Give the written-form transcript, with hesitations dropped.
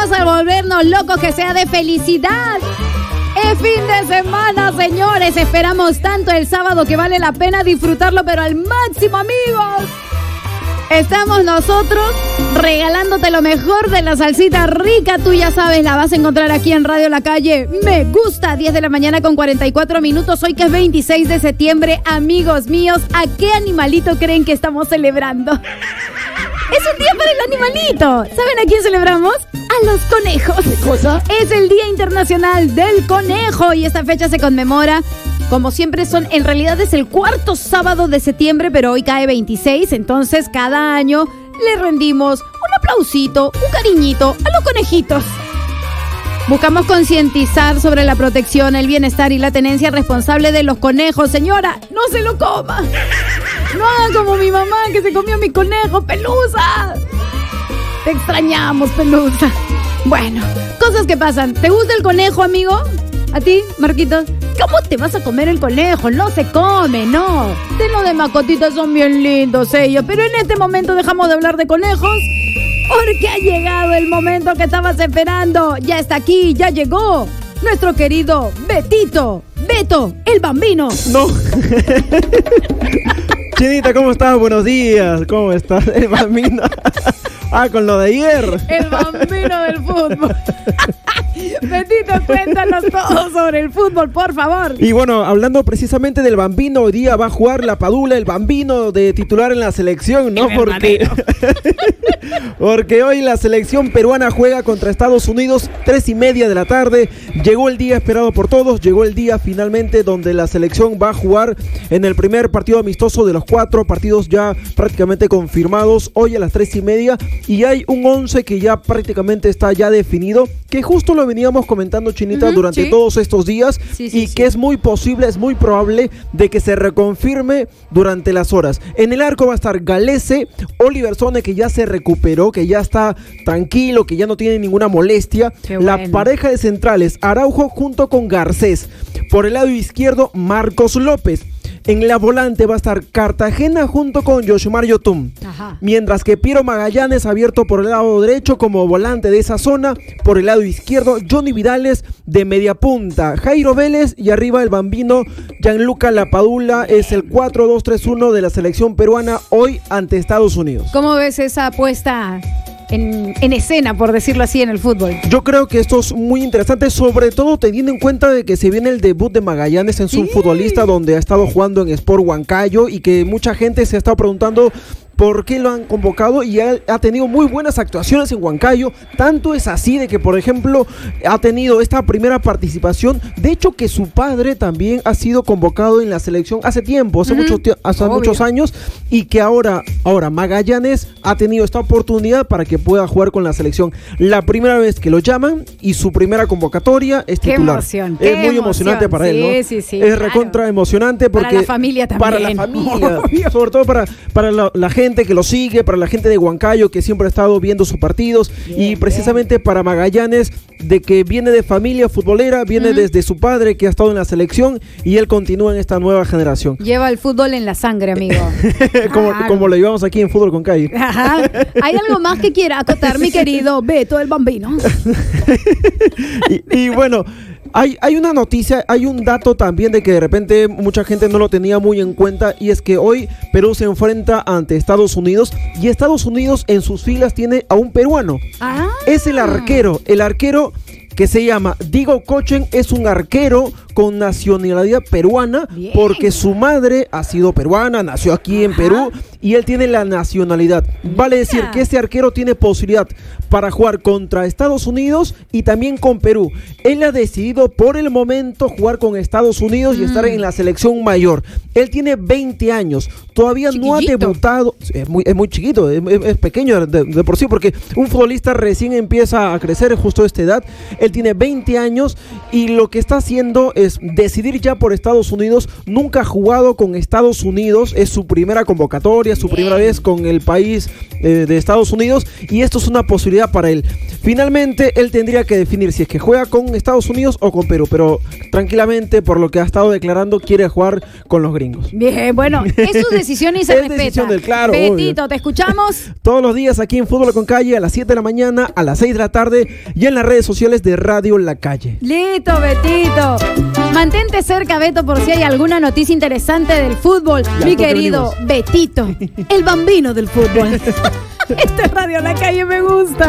Vamos a volvernos locos, que sea de felicidad. Es fin de semana, señores. Esperamos tanto el sábado que vale la pena disfrutarlo, pero al máximo, amigos. Estamos nosotros regalándote lo mejor de la salsita rica. Tú ya sabes, la vas a encontrar aquí en Radio La Calle. Me gusta, 10 de la mañana con 44 minutos. Hoy que es 26 de septiembre, amigos míos, ¿a qué animalito creen que estamos celebrando? Es un día para el animalito. ¿Saben a quién celebramos? A los conejos. ¿Qué cosa? Es el Día Internacional del Conejo y esta fecha se conmemora, como siempre en realidad es el cuarto sábado de septiembre, pero hoy cae 26, entonces cada año le rendimos un aplausito, un cariñito a los conejitos. Buscamos concientizar sobre la protección, el bienestar y la tenencia responsable de los conejos. Señora, no se lo coma. No haga como mi mamá que se comió mi conejo, Pelusa. Te extrañamos, Pelusa. Bueno, cosas que pasan. ¿Te gusta el conejo, amigo? ¿A ti, Marquitos? ¿Cómo te vas a comer el conejo? No se come, no. De lo de mascotitas son bien lindos ellos. Pero en este momento dejamos de hablar de conejos porque ha llegado el momento que estabas esperando. Ya está aquí, ya llegó nuestro querido Betito. Beto, el bambino. No. Chinita, ¿cómo estás? Buenos días. ¿Cómo estás? El bambino. Con lo de ayer. El bambino del fútbol. Betito, cuéntanos todo sobre el fútbol, por favor. Y bueno, hablando precisamente del bambino, hoy día va a jugar la Padula, el bambino de titular en la selección, ¿no? Porque hoy la selección peruana juega contra Estados Unidos, 3:30 de la tarde. Llegó el día esperado por todos, llegó el día finalmente donde la selección va a jugar en el primer partido amistoso de los 4 partidos ya prácticamente confirmados, hoy a las 3:30. Y hay un 11 que ya prácticamente está ya definido, que justo lo veníamos comentando, Chinita, durante todos estos días, que es muy posible, es muy probable de que se reconfirme durante las horas. En el arco va a estar Galese, Oliver Sone, que ya se recuperó, que ya está tranquilo, que ya no tiene ninguna molestia. La pareja de centrales, Araujo junto con Garcés. Por el lado izquierdo, Marcos López. En la volante va a estar Cartagena junto con Yoshimar Yotun. Mientras que Piero Magallanes abierto por el lado derecho como volante de esa zona. Por el lado izquierdo, Johnny Vidales de media punta. Jairo Vélez y arriba el bambino Gianluca Lapadula. Es el 4-2-3-1 de la selección peruana hoy ante Estados Unidos. ¿Cómo ves esa puesta en escena, por decirlo así, en el fútbol? Yo creo que esto es muy interesante, sobre todo teniendo en cuenta de que se viene el debut de Magallanes en su futbolista, donde ha estado jugando en Sport Huancayo, y que mucha gente se ha estado preguntando por qué lo han convocado, y ha tenido muy buenas actuaciones en Huancayo. Tanto es así de que, por ejemplo, ha tenido esta primera participación. De hecho, que su padre también ha sido convocado en la selección hace tiempo, hace muchos años, y que ahora Magallanes ha tenido esta oportunidad para que pueda jugar con la selección. La primera vez que lo llaman y su primera convocatoria es titular. Emoción, es muy emocionante para él, ¿no? Sí, es recontra emocionante porque para la familia también. Para la familia, sobre todo para la gente que lo sigue, para la gente de Huancayo que siempre ha estado viendo sus partidos, y precisamente para Magallanes, de que viene de familia futbolera, viene desde su padre que ha estado en la selección, y él continúa en esta nueva generación. Lleva el fútbol en la sangre, amigo. como lo llevamos aquí en Fútbol con Calle. ¿Hay algo más que quiera acotar, mi querido Beto el bambino? y bueno, hay una noticia, hay un dato también de que de repente mucha gente no lo tenía muy en cuenta, y es que hoy Perú se enfrenta ante Estados Unidos, y Estados Unidos en sus filas tiene a un peruano. Es el arquero que se llama Diego Cochen. Es un arquero con nacionalidad peruana, porque su madre ha sido peruana, nació aquí en Perú, y él tiene la nacionalidad. Vale decir que este arquero tiene posibilidad para jugar contra Estados Unidos y también con Perú. Él ha decidido por el momento jugar con Estados Unidos y estar en la selección mayor. Él tiene 20 años, todavía no ha debutado. Es muy chiquito, es pequeño de por sí, porque un futbolista recién empieza a crecer justo a esta edad. Él tiene 20 años y lo que está haciendo es decidir ya por Estados Unidos. Nunca ha jugado con Estados Unidos, es su primera convocatoria, su primera vez con el país de Estados Unidos, y esto es una posibilidad para él. Finalmente, él tendría que definir si es que juega con Estados Unidos o con Perú, pero tranquilamente, por lo que ha estado declarando, quiere jugar con los gringos. Bien, bueno, es su decisión y se respeta. Decisión del claro. Betito, Obvio. ¿te escuchamos? Todos los días aquí en Fútbol con Calle, a las 7 de la mañana, a las 6 de la tarde, y en las redes sociales de Radio La Calle. Listo, Betito. Mantente cerca, Beto, por si hay alguna noticia interesante del fútbol. Ya, mi querido Betito, el bambino del fútbol. Esto es Radio La Calle, me gusta.